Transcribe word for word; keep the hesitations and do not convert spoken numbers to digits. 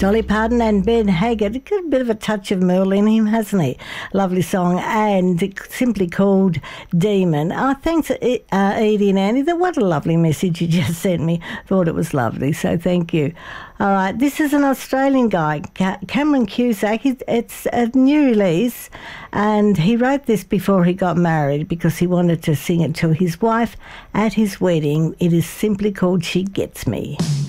Dolly Parton and Ben Haggart. Got a bit of a touch of Merle in him, hasn't he? Lovely song, and it's simply called Demon. Oh, thanks, uh, Edie and Andy. That what a lovely message you just sent me. Thought it was lovely, so thank you. All right, this is an Australian guy, Cameron Cusack. It's a new release, and he wrote this before he got married because he wanted to sing it to his wife at his wedding. It is simply called She Gets Me.